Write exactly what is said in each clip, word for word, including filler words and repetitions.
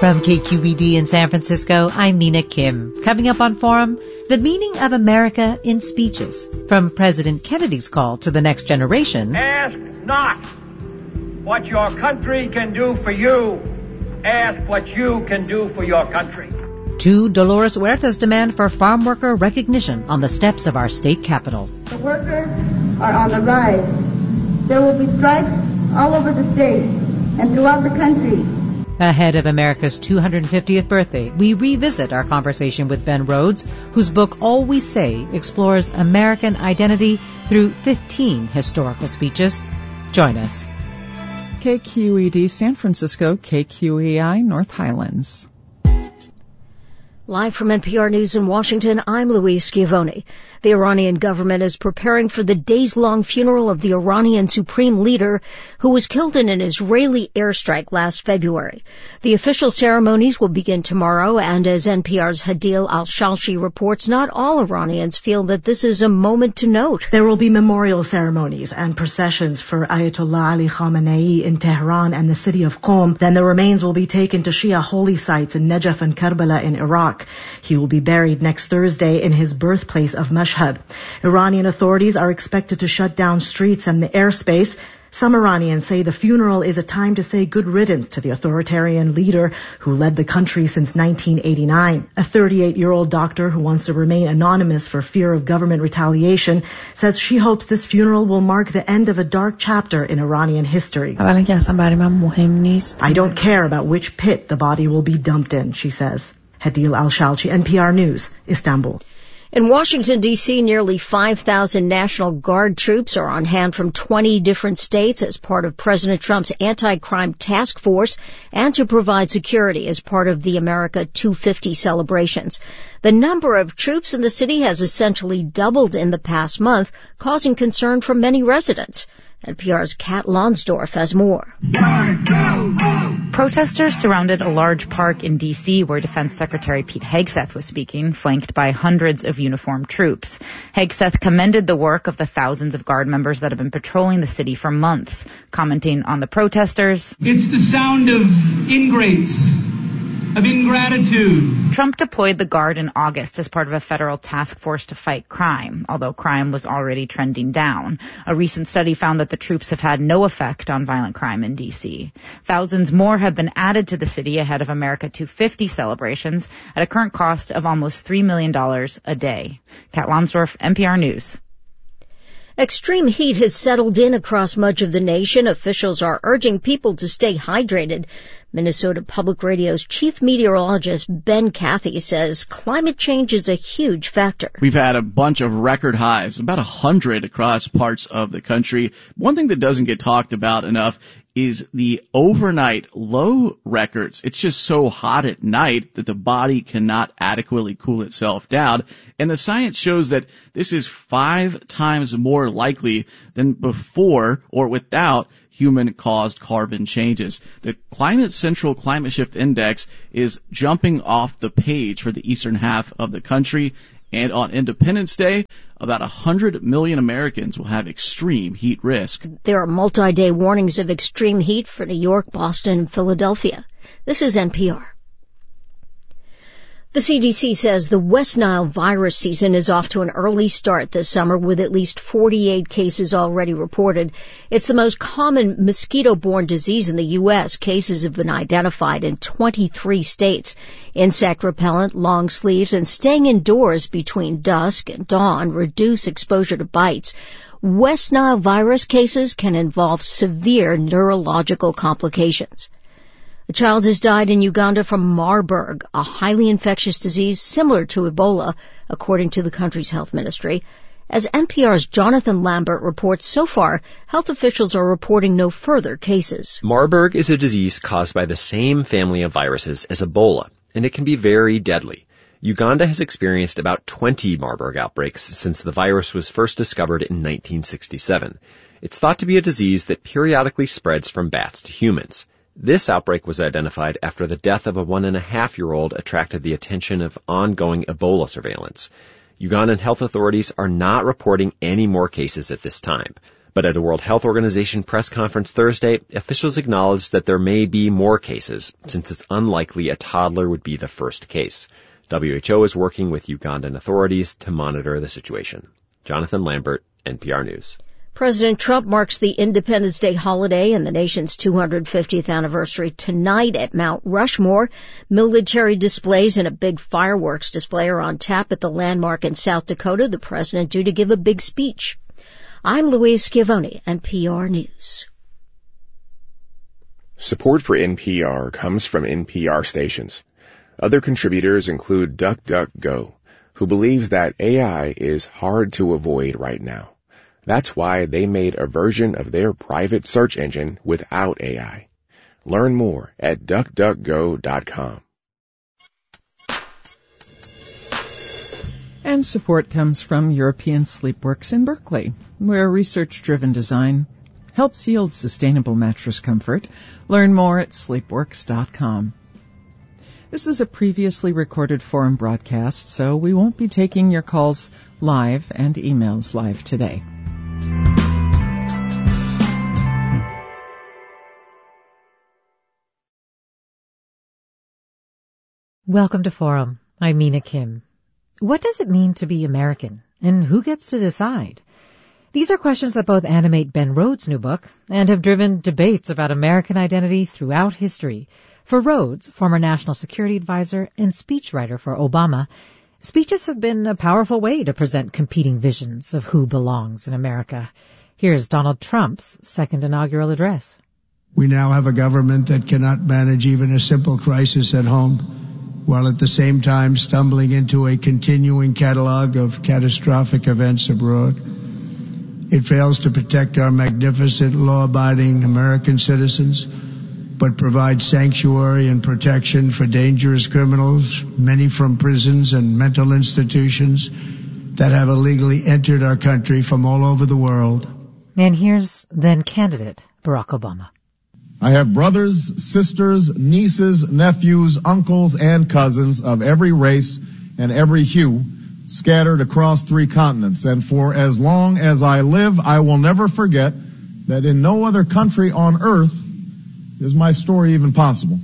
From K Q E D in San Francisco, I'm Mina Kim. Coming up on Forum, the meaning of America in speeches. From President Kennedy's call to the next generation. Ask not what your country can do for you. Ask what you can do for your country. To Dolores Huerta's demand for farm worker recognition on the steps of our state capitol. The workers are on the rise. There will be strikes all over the state and throughout the country. Ahead of America's two hundred fiftieth birthday, we revisit our conversation with Ben Rhodes, whose book All We Say explores American identity through fifteen historical speeches. Join us. K Q E D San Francisco, K Q E I North Highlands. Live from N P R News in Washington, I'm Louise Schiavone. The Iranian government is preparing for the days-long funeral of the Iranian supreme leader who was killed in an Israeli airstrike last February. The official ceremonies will begin tomorrow, and as N P R's Hadil Al-Shalshi reports, not all Iranians feel that this is a moment to note. There will be memorial ceremonies and processions for Ayatollah Ali Khamenei in Tehran and the city of Qom. Then the remains will be taken to Shia holy sites in Najaf and Karbala in Iraq. He will be buried next Thursday in his birthplace of Mashhad. Iranian authorities are expected to shut down streets and the airspace. Some Iranians say the funeral is a time to say good riddance to the authoritarian leader who led the country since nineteen eighty-nine. A thirty-eight-year-old doctor who wants to remain anonymous for fear of government retaliation says she hopes this funeral will mark the end of a dark chapter in Iranian history. I don't care about which pit the body will be dumped in, she says. Hadil Al-Shalchi, N P R News, Istanbul. In Washington, D C, nearly five thousand National Guard troops are on hand from twenty different states as part of President Trump's anti-crime task force and to provide security as part of the America two fifty celebrations. The number of troops in the city has essentially doubled in the past month, causing concern for many residents. N P R's Kat Lonsdorf has more. Protesters surrounded a large park in D C where Defense Secretary Pete Hegseth was speaking, flanked by hundreds of uniformed troops. Hegseth commended the work of the thousands of Guard members that have been patrolling the city for months, commenting on the protesters. It's the sound of ingrates, of ingratitude. Trump deployed the Guard in August as part of a federal task force to fight crime, although crime was already trending down. A recent study found that the troops have had no effect on violent crime in D C. Thousands more have been added to the city ahead of America two fifty celebrations at a current cost of almost three million dollars a day. Kat Lonsdorf, N P R News. Extreme heat has settled in across much of the nation. Officials are urging people to stay hydrated. Minnesota Public Radio's chief meteorologist Ben Cathy says climate change is a huge factor. We've had a bunch of record highs, about a hundred across parts of the country. One thing that doesn't get talked about enough is the overnight low records. It's just so hot at night that the body cannot adequately cool itself down. And the science shows that this is five times more likely than before or without human-caused carbon changes. The Climate Central Climate Shift Index is jumping off the page for the eastern half of the country. And on Independence Day, about one hundred million Americans will have extreme heat risk. There are multi-day warnings of extreme heat for New York, Boston, and Philadelphia. This is N P R. The C D C says the West Nile virus season is off to an early start this summer with at least forty-eight cases already reported. It's the most common mosquito-borne disease in the U S. Cases have been identified in twenty-three states. Insect repellent, long sleeves, and staying indoors between dusk and dawn reduce exposure to bites. West Nile virus cases can involve severe neurological complications. A child has died in Uganda from Marburg, a highly infectious disease similar to Ebola, according to the country's health ministry. As N P R's Jonathan Lambert reports, so far, health officials are reporting no further cases. Marburg is a disease caused by the same family of viruses as Ebola, and it can be very deadly. Uganda has experienced about twenty Marburg outbreaks since the virus was first discovered in nineteen sixty-seven. It's thought to be a disease that periodically spreads from bats to humans. This outbreak was identified after the death of a one-and-a-half-year-old attracted the attention of ongoing Ebola surveillance. Ugandan health authorities are not reporting any more cases at this time. But at a World Health Organization press conference Thursday, officials acknowledged that there may be more cases, since it's unlikely a toddler would be the first case. W H O is working with Ugandan authorities to monitor the situation. Jonathan Lambert, N P R News. President Trump marks the Independence Day holiday and the nation's two hundred fiftieth anniversary tonight at Mount Rushmore. Military displays and a big fireworks display are on tap at the landmark in South Dakota. The president due to give a big speech. I'm Louise Schiavone, N P R News. Support for N P R comes from N P R stations. Other contributors include DuckDuckGo, who believes that A I is hard to avoid right now. That's why they made a version of their private search engine without A I. Learn more at duck duck go dot com. And support comes from European Sleepworks in Berkeley, where research-driven design helps yield sustainable mattress comfort. Learn more at sleepworks dot com. This is a previously recorded forum broadcast, so we won't be taking your calls live and emails live today. Welcome to Forum. I'm Mina Kim. What does it mean to be American, and who gets to decide? These are questions that both animate Ben Rhodes' new book and have driven debates about American identity throughout history. For Rhodes, former national security advisor and speechwriter for Obama, speeches have been a powerful way to present competing visions of who belongs in America. Here's Donald Trump's second inaugural address. We now have a government that cannot manage even a simple crisis at home, while at the same time stumbling into a continuing catalog of catastrophic events abroad. It fails to protect our magnificent, law-abiding American citizens, but provides sanctuary and protection for dangerous criminals, many from prisons and mental institutions that have illegally entered our country from all over the world. And here's then candidate Barack Obama. I have brothers, sisters, nieces, nephews, uncles, and cousins of every race and every hue scattered across three continents. And for as long as I live, I will never forget that in no other country on earth is my story even possible.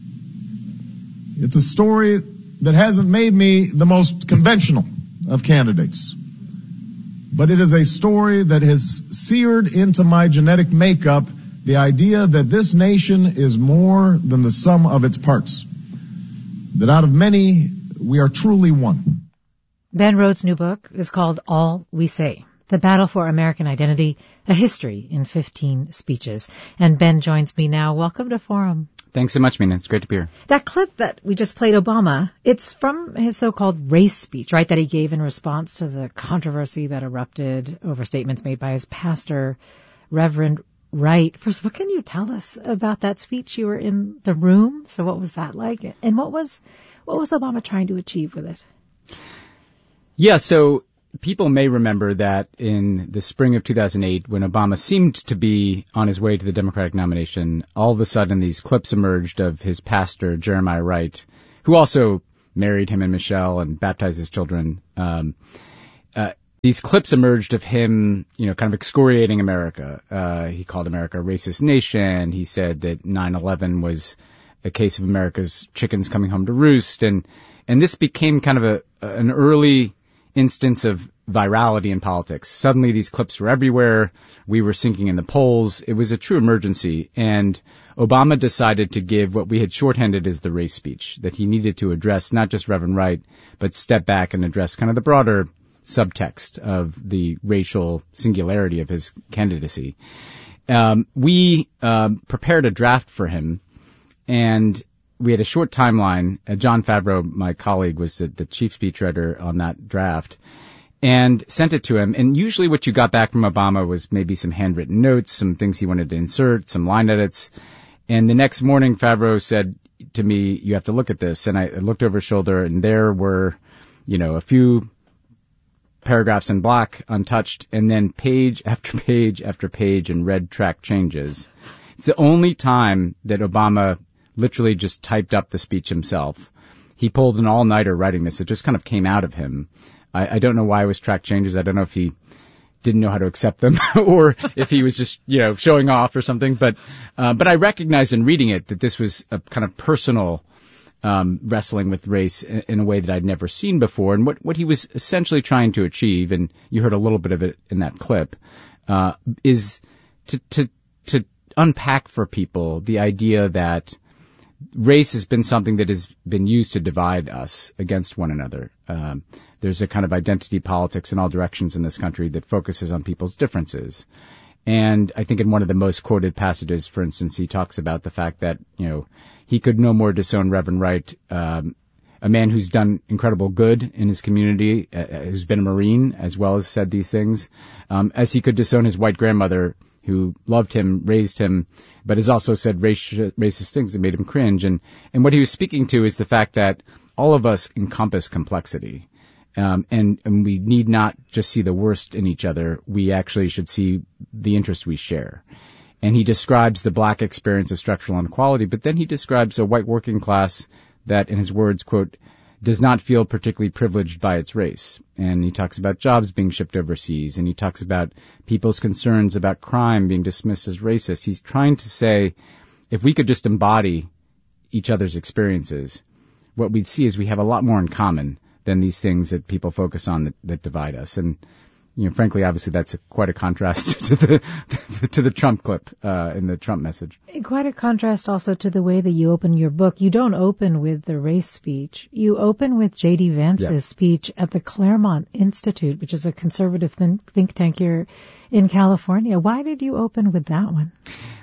It's a story that hasn't made me the most conventional of candidates, but it is a story that has seared into my genetic makeup the idea that this nation is more than the sum of its parts, that out of many, we are truly one. Ben Rhodes' new book is called All We Say, The Battle for American Identity, A History in fifteen Speeches. And Ben joins me now. Welcome to Forum. Thanks so much, Mina. It's great to be here. That clip that we just played Obama, it's from his so-called race speech, right, that he gave in response to the controversy that erupted over statements made by his pastor, Reverend Wright. First, what can you tell us about that speech? You were in the room, so what was that like? And what was what was Obama trying to achieve with it? Yeah, so people may remember that in the spring of two thousand eight, when Obama seemed to be on his way to the Democratic nomination, all of a sudden these clips emerged of his pastor, Jeremiah Wright, who also married him and Michelle and baptized his children. Um, uh, these clips emerged of him, you know, kind of excoriating America. Uh, he called America a racist nation. He said that nine eleven was a case of America's chickens coming home to roost. And, and this became kind of a, an early instance of virality in politics. Suddenly these clips were everywhere. We were sinking in the polls. It was a true emergency. And Obama decided to give what we had shorthanded as the race speech, that he needed to address not just Reverend Wright, but step back and address kind of the broader subtext of the racial singularity of his candidacy. Um, we um, prepared a draft for him, and we had a short timeline. Uh, John Favreau, my colleague, was the, the chief speechwriter on that draft, and sent it to him. And usually what you got back from Obama was maybe some handwritten notes, some things he wanted to insert, some line edits. And the next morning, Favreau said to me, "You have to look at this." And I looked over his shoulder, and there were, you know, a few paragraphs in black, untouched, and then page after page after page in red track changes. It's the only time that Obama literally just typed up the speech himself. He pulled an all-nighter writing this. It just kind of came out of him. I, I don't know why it was track changes. I don't know if he didn't know how to accept them or if he was just, you know, showing off or something. But, uh, but I recognized in reading it that this was a kind of personal, um, wrestling with race in, in a way that I'd never seen before. And what, what he was essentially trying to achieve, and you heard a little bit of it in that clip, uh, is to, to, to unpack for people the idea that race has been something that has been used to divide us against one another. Um, there's a kind of identity politics in all directions in this country that focuses on people's differences. And I think in one of the most quoted passages, for instance, he talks about the fact that, you know, he could no more disown Reverend Wright, um, a man who's done incredible good in his community, uh, who's been a Marine as well as said these things, um, as he could disown his white grandmother who loved him, raised him, but has also said racist, racist things that made him cringe. And, and what he was speaking to is the fact that all of us encompass complexity. Um, and, and we need not just see the worst in each other. We actually should see the interest we share. And he describes the black experience of structural inequality, but then he describes a white working class that, in his words, quote, does not feel particularly privileged by its race. And he talks about jobs being shipped overseas, and he talks about people's concerns about crime being dismissed as racist. He's trying to say, if we could just embody each other's experiences, what we'd see is we have a lot more in common than these things that people focus on that, that divide us. And, you know, frankly, obviously that's a, quite a contrast to the to the Trump clip uh, in the Trump message. Quite a contrast also to the way that you open your book. You don't open with the race speech. You open with J D. Vance's yeah. speech at the Claremont Institute, which is a conservative think tank here in California. Why did you open with that one?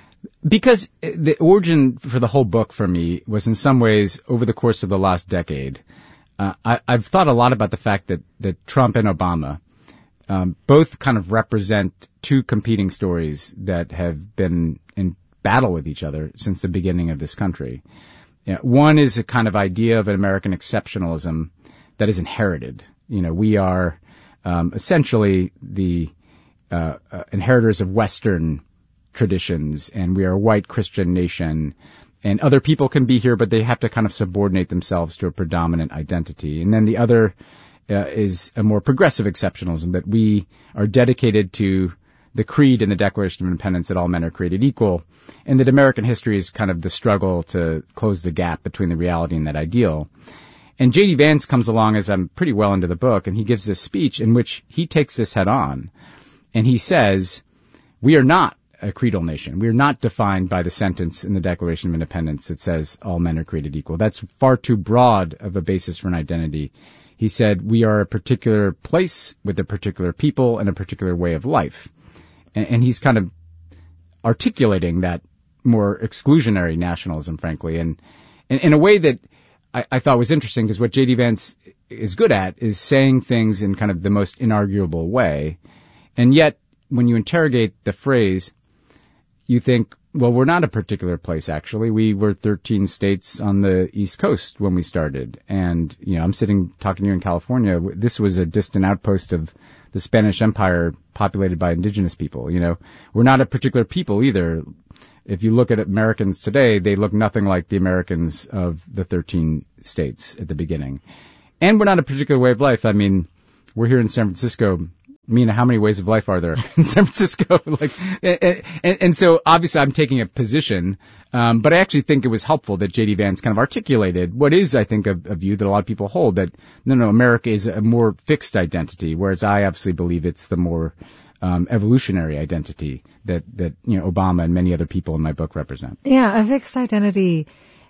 Because the origin for the whole book for me was in some ways over the course of the last decade. Uh, I, I've thought a lot about the fact that, that Trump and Obama Um, both kind of represent two competing stories that have been in battle with each other since the beginning of this country. You know, one is a kind of idea of an American exceptionalism that is inherited. You know, we are um, essentially the uh, uh, inheritors of Western traditions, and we are a white Christian nation. And other people can be here, but they have to kind of subordinate themselves to a predominant identity. And then the other Uh, is a more progressive exceptionalism, that we are dedicated to the creed in the Declaration of Independence that all men are created equal, and that American history is kind of the struggle to close the gap between the reality and that ideal. And J D. Vance comes along as I'm pretty well into the book, and he gives this speech in which he takes this head on. And he says, we are not a creedal nation. We are not defined by the sentence in the Declaration of Independence that says all men are created equal. That's far too broad of a basis for an identity. He said, we are a particular place with a particular people and a particular way of life. And, and he's kind of articulating that more exclusionary nationalism, frankly, and, and in a way that I, I thought was interesting, because what J D. Vance is good at is saying things in kind of the most inarguable way. And yet, when you interrogate the phrase, you think, well, we're not a particular place, actually. We were thirteen states on the East Coast when we started. And, you know, I'm sitting talking to you in California. This was a distant outpost of the Spanish Empire populated by indigenous people. You know, we're not a particular people either. If you look at Americans today, they look nothing like the Americans of the thirteen states at the beginning. And we're not a particular way of life. I mean, we're here in San Francisco. Mina, how many ways of life are there in San Francisco? like, and, and, and so obviously I'm taking a position, um, but I actually think it was helpful that J D. Vance kind of articulated what is, I think, a, a view that a lot of people hold, that no, no, America is a more fixed identity, whereas I obviously believe it's the more um, evolutionary identity that that you know Obama and many other people in my book represent. Yeah, a fixed identity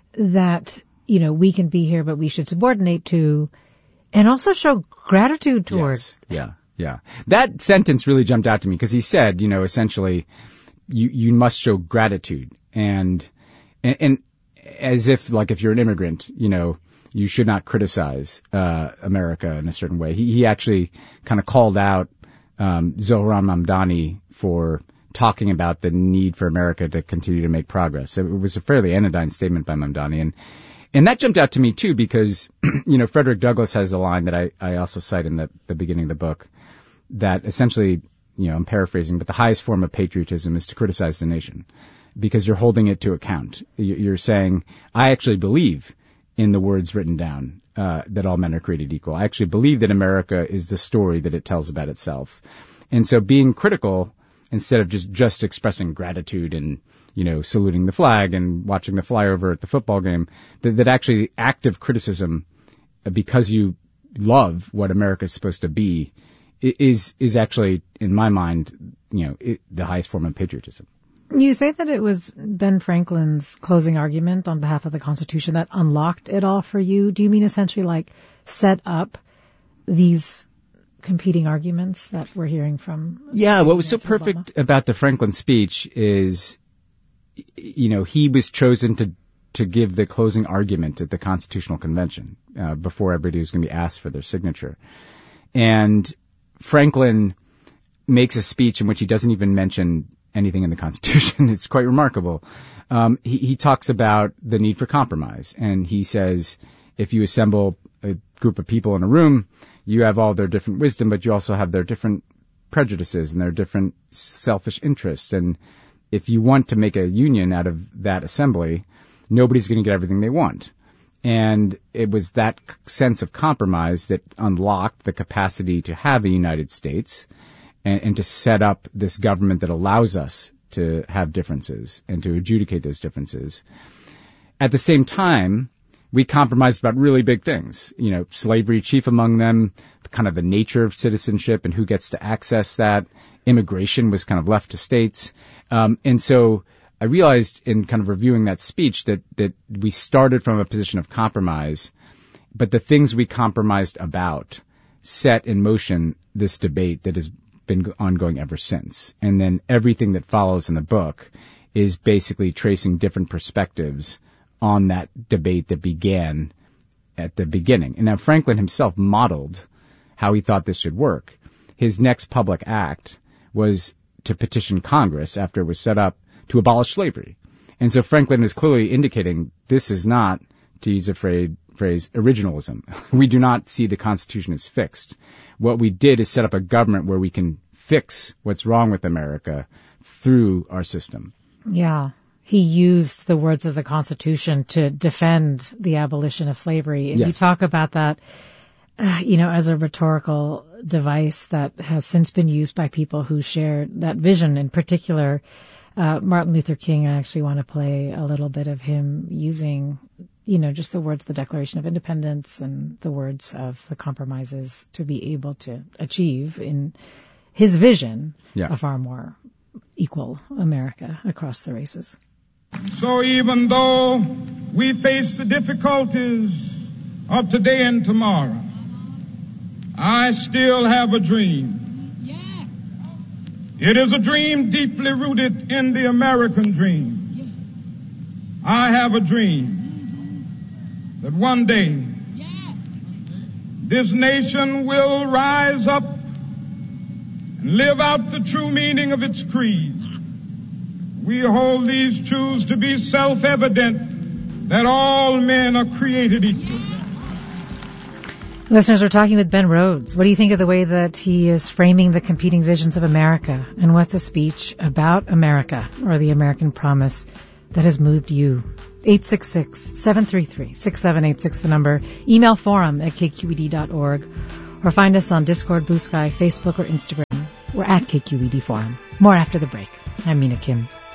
that you know we can be here, but we should subordinate to, and also show gratitude toward. Yes. Yeah. Yeah. That sentence really jumped out to me, because he said, you know, essentially, you, you must show gratitude. And, and, and as if, like, if you're an immigrant, you know, you should not criticize, uh, America in a certain way. He, he actually kind of called out, um, Zohran Mamdani for talking about the need for America to continue to make progress. It was a fairly anodyne statement by Mamdani. And, And that jumped out to me, too, because, you know, Frederick Douglass has a line that I, I also cite in the, the beginning of the book that essentially, you know, I'm paraphrasing, but the highest form of patriotism is to criticize the nation, because you're holding it to account. You're saying, I actually believe in the words written down, uh, that all men are created equal. I actually believe that America is the story that it tells about itself. And so being critical, instead of just, just expressing gratitude and, you know, saluting the flag and watching the flyover at the football game, that, that actually active criticism, because you love what America is supposed to be, is, is actually, in my mind, you know, it, the highest form of patriotism. You say that it was Ben Franklin's closing argument on behalf of the Constitution that unlocked it all for you. Do you mean essentially like set up these competing arguments that we're hearing from? Yeah, what was so perfect about the Franklin speech is, you know, he was chosen to to give the closing argument at the Constitutional Convention uh, before everybody was going to be asked for their signature. And Franklin makes a speech in which he doesn't even mention anything in the Constitution. It's quite remarkable. Um, he, he talks about the need for compromise, and he says, if you assemble a group of people in a room, you have all their different wisdom, but you also have their different prejudices and their different selfish interests. And if you want to make a union out of that assembly, nobody's going to get everything they want. And it was that sense of compromise that unlocked the capacity to have a United States and, and to set up this government that allows us to have differences and to adjudicate those differences. At the same time, we compromised about really big things, you know, slavery chief among them, kind of the nature of citizenship and who gets to access that. Immigration was kind of left to states. Um, and so I realized in kind of reviewing that speech that, that we started from a position of compromise, but the things we compromised about set in motion this debate that has been ongoing ever since. And then everything that follows in the book is basically tracing different perspectives on that debate that began at the beginning. And now Franklin himself modeled how he thought this should work. His next public act was to petition Congress after it was set up to abolish slavery. And so Franklin is clearly indicating this is not, to use a phrase, phrase originalism. We do not see the Constitution as fixed. What we did is set up a government where we can fix what's wrong with America through our system. Yeah. He used the words of the Constitution to defend the abolition of slavery. And yes. You talk about that, uh, you know, as a rhetorical device that has since been used by people who share that vision. In particular, uh, Martin Luther King, I actually want to play a little bit of him using, you know, just the words of the Declaration of Independence and the words of the compromises to be able to achieve in his vision yeah. a far more equal America across the races. So even though we face the difficulties of today and tomorrow, I still have a dream. Yeah. It is a dream deeply rooted in the American dream. Yeah. I have a dream that one day yeah. this nation will rise up and live out the true meaning of its creed. We hold these truths to be self-evident that all men are created equal. Listeners, we're talking with Ben Rhodes. What do you think of the way that he is framing the competing visions of America? And what's a speech about America or the American promise that has moved you? eight six six, seven three three, six seven eight six, the number. Email forum at k q e d dot org. Or find us on Discord, Blue Sky, Facebook, or Instagram. We're at K Q E D Forum. More after the break. I'm Mina Kim.